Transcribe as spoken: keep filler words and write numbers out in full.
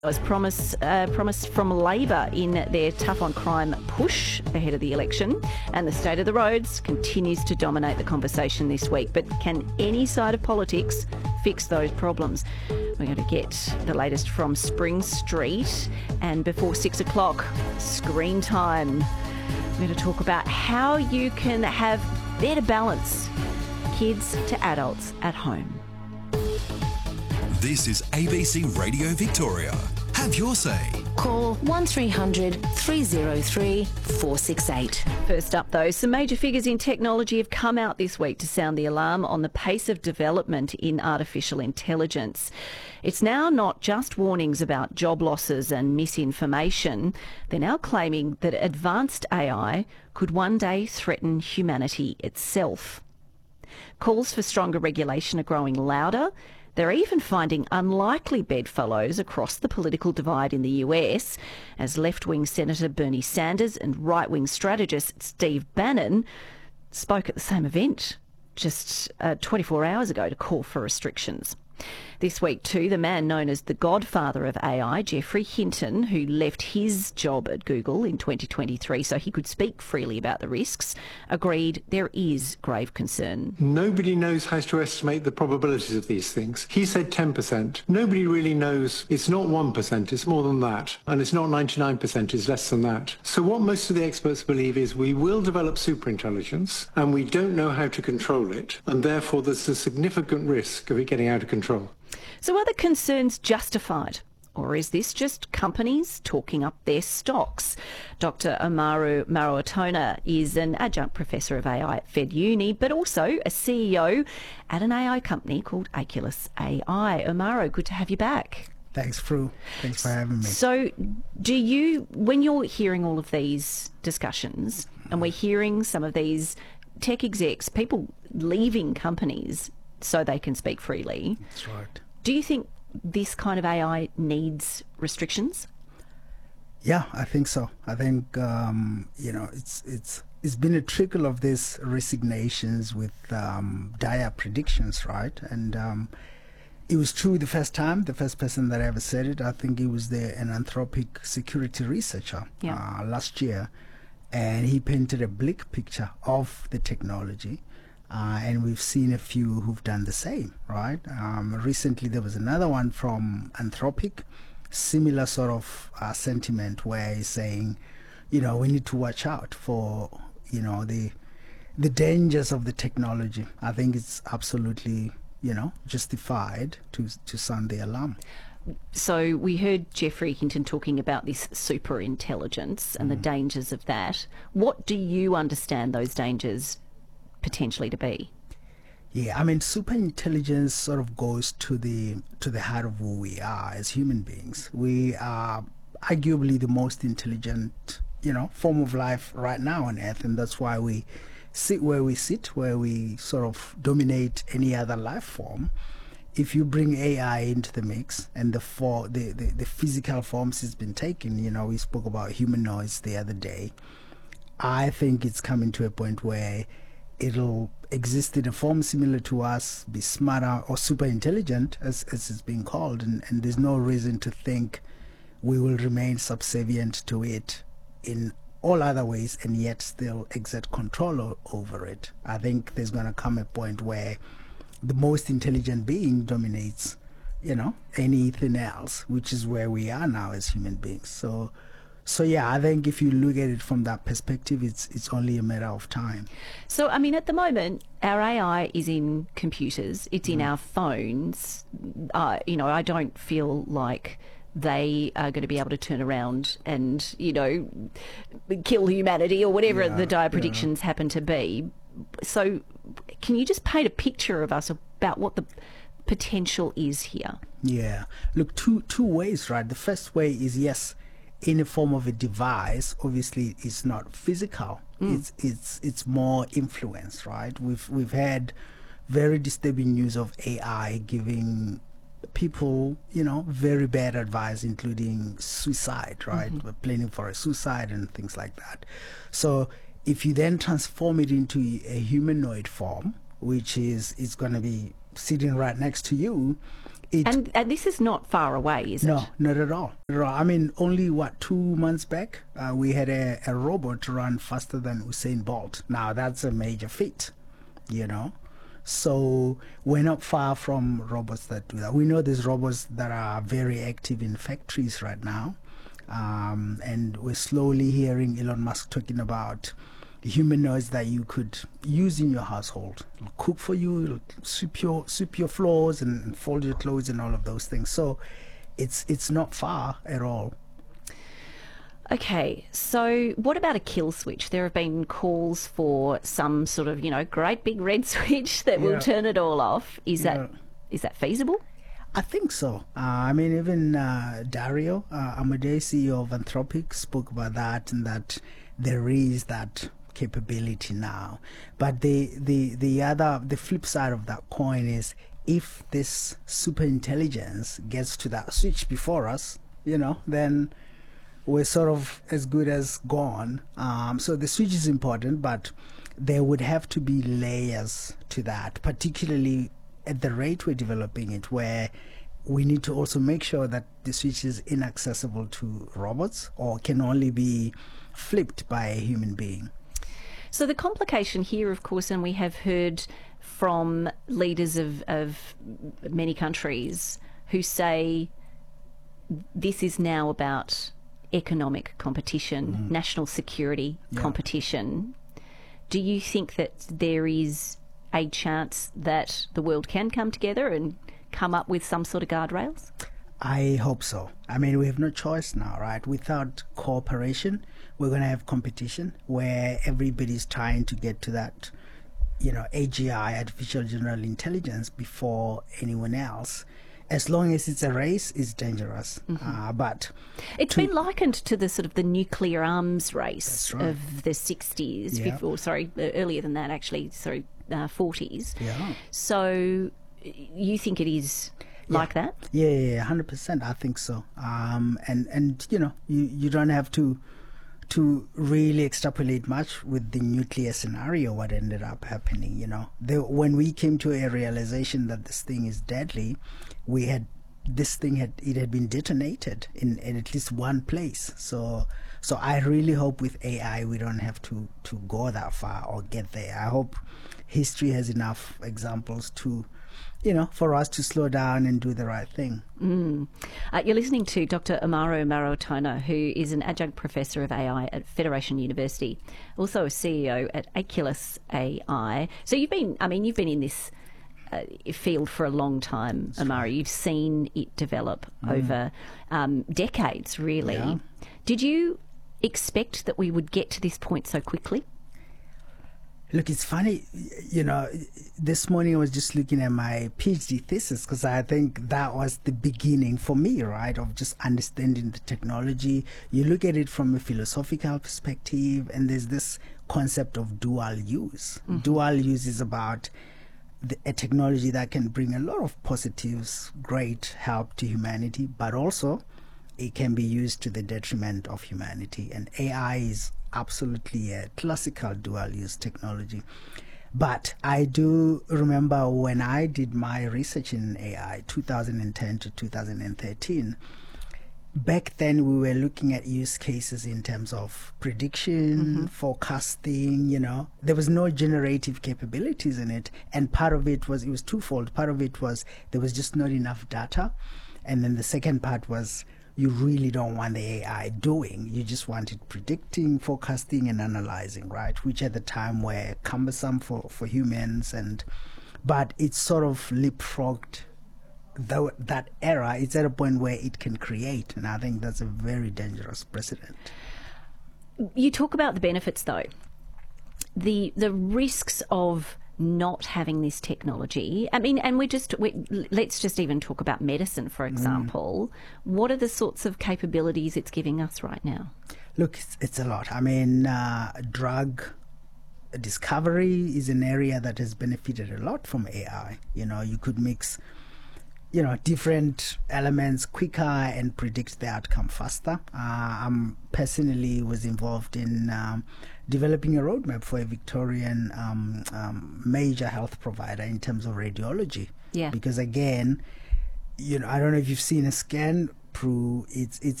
As promised, uh, promised from Labor in their tough on crime push ahead of the election, and the state of the roads continues to dominate the conversation this week. But can any side of politics fix those problems? We're going to get the latest from Spring Street, and before six o'clock, screen time. We're going to talk about how you can have better balance, kids to adults at home. This is A B C Radio Victoria. Have your say. Call one three hundred three oh three four six eight. First up, though, some major figures in technology have come out this week to sound the alarm on the pace of development in artificial intelligence. It's now not just warnings about job losses and misinformation. They're now claiming that advanced A I could one day threaten humanity itself. Calls for stronger regulation are growing louder. They're even finding unlikely bedfellows across the political divide in the U S, as left-wing Senator Bernie Sanders and right-wing strategist Steve Bannon spoke at the same event just uh, twenty-four hours ago to call for restrictions. This week too, the man known as the godfather of A I, Geoffrey Hinton, who left his job at Google in twenty twenty-three so he could speak freely about the risks, agreed there is grave concern. Nobody knows how to estimate the probabilities of these things. He said ten percent. Nobody really knows. It's not one percent, it's more than that. And it's not ninety-nine percent, it's less than that. So what most of the experts believe is we will develop superintelligence and we don't know how to control it. And therefore there's a significant risk of it getting out of control. So are the concerns justified? Or is this just companies talking up their stocks? Doctor Amaru Maruatona is an adjunct professor of A I at Fed Uni, but also a C E O at an A I company called Aculus A I. Amaru, good to have you back. Thanks, Fru. Thanks for having me. So do you, when you're hearing all of these discussions, and we're hearing some of these tech execs, people leaving companies so they can speak freely. That's right. Do you think this kind of A I needs restrictions? Yeah, I think so. I think um, you know it's it's it's been a trickle of these resignations with um, dire predictions, right? And um, it was true the first time. The first person that ever said it, I think he was the an Anthropic security researcher yeah. uh, last year, and he painted a bleak picture of the technology. Uh, and we've seen a few who've done the same, right? Um, recently, there was another one from Anthropic, similar sort of uh, sentiment where he's saying, you know, we need to watch out for, you know, the the dangers of the technology. I think it's absolutely, you know, justified to to sound the alarm. So we heard Geoffrey Hinton talking about this super intelligence and mm. the dangers of that. What do you understand those dangers potentially to be? Yeah, I mean, super intelligence sort of goes to the to the heart of who we are as human beings. We are arguably the most intelligent, you know, form of life right now on Earth, and that's why we sit where we sit, where we sort of dominate any other life form. If you bring A I into the mix and the for the, the, the physical forms it's been taken, you know, we spoke about humanoids the other day. I think it's coming to a point where it'll exist in a form similar to us, be smarter or super intelligent, as, as it's being called, and, and there's no reason to think we will remain subservient to it in all other ways and yet still exert control o- over it. I think there's going to come a point where the most intelligent being dominates, you know, anything else, which is where we are now as human beings. So So, yeah, I think if you look at it from that perspective, it's it's only a matter of time. So, I mean, at the moment, our A I is in computers. It's in mm. our phones. Uh, you know, I don't feel like they are going to be able to turn around and, you know, kill humanity or whatever yeah, the dire predictions yeah. happen to be. So can you just paint a picture of us about what the potential is here? Yeah. Look, two two ways, right? The first way is, yes, in the form of a device. Obviously it's not physical. Mm. It's it's it's more influence, right? We've we've had very disturbing news of A I giving people, you know, very bad advice, including suicide, right? Mm-hmm. Planning for a suicide and things like that. So if you then transform it into a humanoid form, which is is going to be sitting right next to you, it, And, and this is not far away, is no, it? not at all. Not at all. I mean, only what two months back, uh, we had a, a robot run faster than Usain Bolt. Now that's a major feat, you know. So we're not far from robots that do that. We know there's robots that are very active in factories right now, um, and we're slowly hearing Elon Musk talking about humanoids that you could use in your household. It'll cook for you, it'll sweep your sweep your floors and, and fold your clothes and all of those things. So it's it's not far at all. Okay, so what about a kill switch? There have been calls for some sort of, you know, great big red switch that will Yeah. turn it all off. Is that Yeah. is that feasible? I think so. Uh, I mean, even uh, Dario uh, Amodei, C E O of Anthropic, spoke about that, and that there is that capability now. But the the the other the flip side of that coin is, if this super intelligence gets to that switch before us, you know, then we're sort of as good as gone. Um, so the switch is important, but there would have to be layers to that, particularly at the rate we're developing it, where we need to also make sure that the switch is inaccessible to robots or can only be flipped by a human being. So the complication here, of course, and we have heard from leaders of, of many countries who say this is now about economic competition, Mm-hmm. national security competition. Do you think that there is a chance that the world can come together and come up with some sort of guardrails? I hope so. I mean, we have no choice now, right? Without cooperation, we're going to have competition where everybody's trying to get to that, you know, A G I, artificial general intelligence, before anyone else. As long as it's a race, it's dangerous. Mm-hmm. Uh, but it's to, been likened to the sort of the nuclear arms race right. of the sixties, yeah. before, sorry, earlier than that, actually, sorry, uh, forties. Yeah. So you think it is like yeah. that? Yeah, yeah, yeah, one hundred percent. I think so. Um, and, and, you know, you, you don't have to to really extrapolate much with the nuclear scenario, what ended up happening, you know. The, when we came to a realization that this thing is deadly, we had, this thing had, it had been detonated in, in at least one place. So so I really hope with A I we don't have to, to go that far or get there. I hope history has enough examples to, you know, for us to slow down and do the right thing. Mm. Uh, you're listening to Doctor Amaro Marotona, who is an adjunct professor of A I at Federation University, also a C E O at Aculus A I. So you've been, I mean, you've been in this uh, field for a long time, That's Amaro. Right. You've seen it develop mm. over um, decades, really. Yeah. Did you expect that we would get to this point so quickly? Look, it's funny, you know, this morning I was just looking at my PhD thesis because I think that was the beginning for me, right, of just understanding the technology. You look at it from a philosophical perspective, and there's this concept of dual use. Mm-hmm. Dual use is about the, a technology that can bring a lot of positives, great help to humanity, but also it can be used to the detriment of humanity. And A I is absolutely a classical dual-use technology. But I do remember when I did my research in A I, two thousand ten to two thousand thirteen, back then we were looking at use cases in terms of prediction, mm-hmm. forecasting, you know. There was no generative capabilities in it. And part of it was, it was twofold. Part of it was there was just not enough data. And then the second part was, you really don't want the A I doing. You just want it predicting, forecasting, and analyzing, right? Which at the time were cumbersome for, for humans. And but it's sort of leapfrogged the, that era. It's at a point where it can create. And I think that's a very dangerous precedent. You talk about the benefits, though. The, the risks of not having this technology. I mean, and we just, we, let's just even talk about medicine, for example. Mm. What are the sorts of capabilities it's giving us right now? Look, it's, it's a lot. I mean, uh, drug discovery is an area that has benefited a lot from A I. You know, you could mix, you know, different elements quicker and predict the outcome faster. Uh, I'm personally was involved in um, developing a roadmap for a Victorian um, um, major health provider in terms of radiology. Yeah. Because again, you know, I don't know if you've seen a scan. Prue, it's it's